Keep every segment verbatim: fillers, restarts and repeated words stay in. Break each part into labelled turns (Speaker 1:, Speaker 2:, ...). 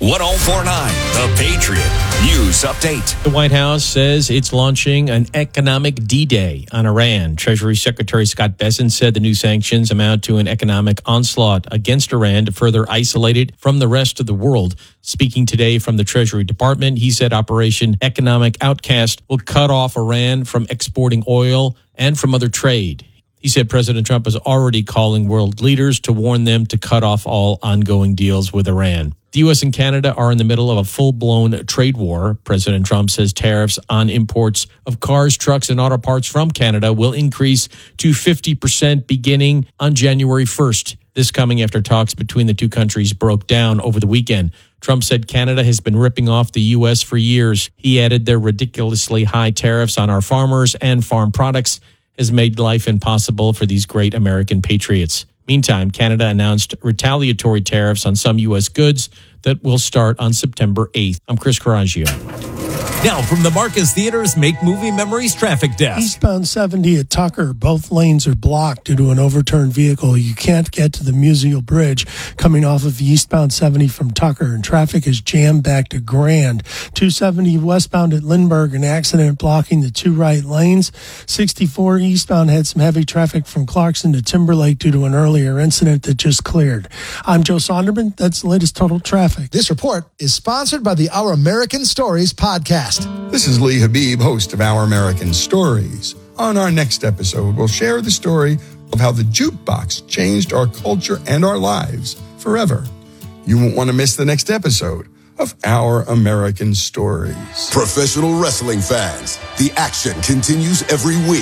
Speaker 1: one oh four point nine The Patriot News Update.
Speaker 2: The White House says it's launching an economic D-Day on Iran. Treasury Secretary Scott Bessent said the new sanctions amount to an economic onslaught against Iran to further isolate it from the rest of the world. Speaking today from the Treasury Department, he said Operation Economic Outcast will cut off Iran from exporting oil and from other trade. He said President Trump is already calling world leaders to warn them to cut off all ongoing deals with Iran. The U S and Canada are in the middle of a full-blown trade war. President Trump says tariffs on imports of cars, trucks, and auto parts from Canada will increase to fifty percent beginning on January first. This coming after talks between the two countries broke down over the weekend. Trump said Canada has been ripping off the U S for years. He added their ridiculously high tariffs on our farmers and farm products has made life impossible for these great American patriots. Meantime, Canada announced retaliatory tariffs on some U S goods that will start on September eighth. I'm Chris Coraggio.
Speaker 3: Now from the Marcus Theaters Make Movie Memories traffic desk.
Speaker 4: Eastbound seventy at Tucker, both lanes are blocked due to an overturned vehicle. You can't get to the Musial Bridge coming off of eastbound seventy from Tucker, and traffic is jammed back to Grand. two seventy westbound at Lindbergh, an accident blocking the two right lanes. sixty-four eastbound had some heavy traffic from Clarkson to Timberlake due to an earlier incident that just cleared. I'm Joe Sonderman. That's the latest total traffic.
Speaker 5: This report is sponsored by the Our American Stories podcast.
Speaker 6: This is Lee Habib, host of Our American Stories. On our next episode, we'll share the story of how the jukebox changed our culture and our lives forever. You won't want to miss the next episode of Our American Stories.
Speaker 7: Professional wrestling fans, the action continues every week.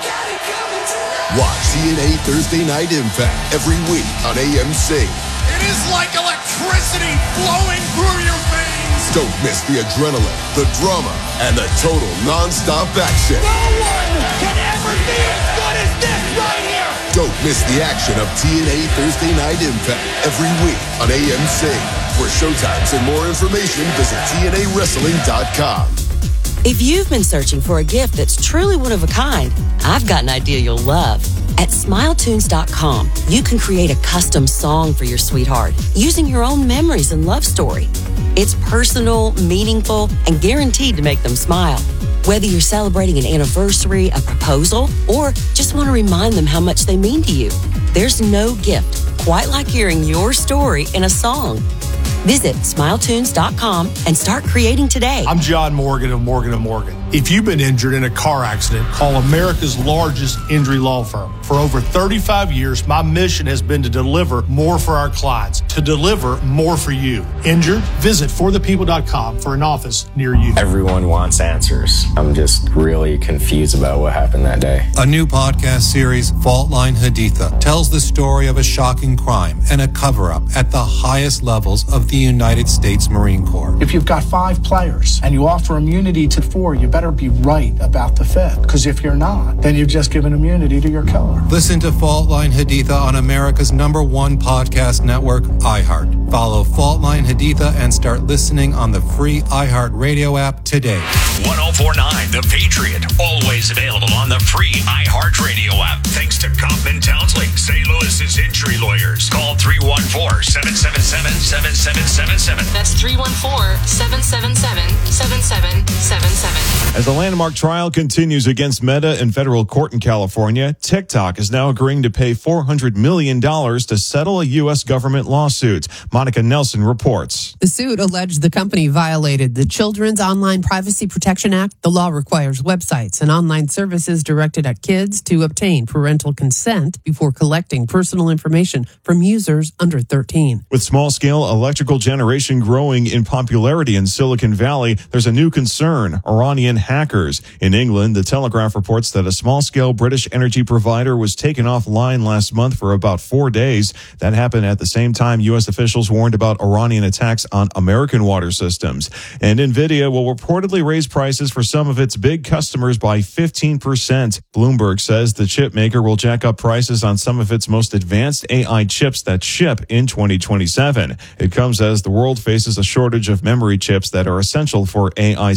Speaker 7: Watch T N A Thursday Night Impact every week on A M C.
Speaker 8: It is like electricity flowing through your veins.
Speaker 7: Don't miss the adrenaline, the drama, and the total non-stop action.
Speaker 8: No one can ever be as good as this right here.
Speaker 7: Don't miss the action of T N A Thursday Night Impact every week on A M C. For showtimes and more information, visit T N A wrestling dot com.
Speaker 9: If you've been searching for a gift that's truly one of a kind, I've got an idea you'll love. At smile tunes dot com, you can create a custom song for your sweetheart using your own memories and love story. It's personal, meaningful, and guaranteed to make them smile. Whether you're celebrating an anniversary, a proposal, or just want to remind them how much they mean to you, there's no gift quite like hearing your story in a song. Visit smile tunes dot com and start creating today.
Speaker 10: I'm John Morgan of Morgan and Morgan. If you've been injured in a car accident, call America's largest injury law firm. For over thirty-five years, my mission has been to deliver more for our clients, to deliver more for you. Injured? Visit for the people dot com for an office near you.
Speaker 11: Everyone wants answers. I'm just really confused about what happened that day.
Speaker 12: A new podcast series, Fault Line Haditha, tells the story of a shocking crime and a cover-up at the highest levels of the United States Marine Corps.
Speaker 13: If you've got five players and you offer immunity to four, you better be right about the fifth. Because if you're not, then you've just given immunity to your killer.
Speaker 12: Listen to Fault Line Haditha on America's number one podcast network, iHeart. Follow Fault Line Haditha and start listening on the free iHeart Radio app today.
Speaker 1: one oh four point nine The Patriot. Always available on the free iHeart Radio app. Thanks to Kaufman Townsley, Saint Louis's injury lawyers. Call three one four, seven seven seven, seven seven seven seven.
Speaker 14: That's three one four, seven seven seven, seven seven seven seven.
Speaker 15: As the landmark trial continues against Meta in federal court in California, TikTok is now agreeing to pay four hundred million dollars to settle a U S government lawsuit. Monica Nelson reports.
Speaker 16: The suit alleged the company violated the Children's Online Privacy Protection Act. The law requires websites and online services directed at kids to obtain parental consent before collecting personal information from users under thirteen.
Speaker 15: With small-scale electrical generation growing in popularity in Silicon Valley, there's a new concern: Iranian hackers. In England, The Telegraph reports that a small-scale British energy provider was taken offline last month for about four days. That happened at the same time U S officials warned about Iranian attacks on American water systems. And NVIDIA will reportedly raise prices for some of its big customers by fifteen percent. Bloomberg says the chip maker will jack up prices on some of its most advanced A I chips that ship in twenty twenty-seven. It comes as the world faces a shortage of memory chips that are essential for A I